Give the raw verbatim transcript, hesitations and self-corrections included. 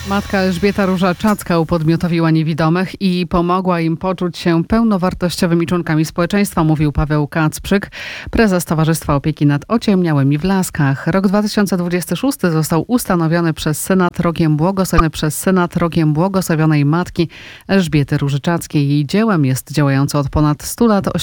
Matka Elżbieta Różaczacka upodmiotowiła niewidomych i pomogła im poczuć się pełnowartościowymi członkami społeczeństwa, mówił Paweł Kacprzyk, prezes Towarzystwa Opieki nad Ociemniałymi w Laskach. Rok dwa tysiące dwudziesty szósty został ustanowiony przez Senat Rokiem Błogosławionej, przez Senat Rokiem Błogosławionej Matki Elżbiety Różaczackiej. Jej dziełem jest działający od ponad stu lat